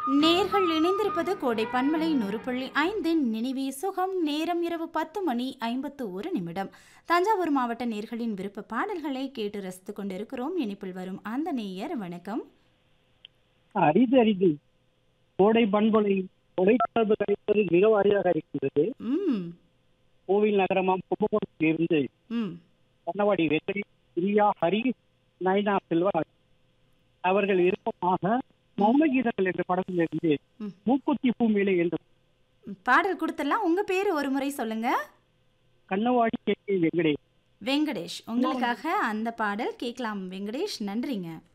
நேர்கள் இணைந்திருப்பது கோடை பன்மலை 100.5 நினைவே சுகம். நேரம் இரவு 10:51. தஞ்சாவூர் மாவட்ட நேர்களின் விருப்ப பாடல்களை கேட்டு ரசித்துக் கொண்டிருக்கிறோம். இனிப்பில் வரும் அந்த நேயர் வணக்கம். அரிது அரிது கோடை பண்பொலை தொலைத்தொடர்பு கிடைப்பது மிக அரிதாக இருக்கின்றது. ம் கோவில் நகரமாம் கும்பகோணத்தில் இருந்து ம் கண்ணவாடி வெற்றி பிரியா ஹரி நயனா செல்வராஜ் அவர்கள் விருப்பமாக மௌனகீதங்கள் என்ற படத்திலிருந்து ம். மூக்குத்தி பூமியிலே என்ற பாடல் கொடுத்துடலாம். உங்க பேரு ஒரு முறை சொல்லுங்க. கண்ணவாடி கே வெங்கடேஷ். வெங்கடேஷ். உங்களுக்காக அந்த பாடல் கேட்கலாம் வெங்கடேஷ். நன்றிங்க.